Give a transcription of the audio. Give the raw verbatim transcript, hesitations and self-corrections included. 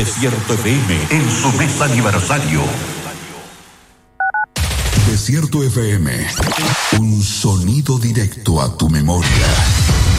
Desierto F M en su mes aniversario. Desierto F M, un sonido directo a tu memoria.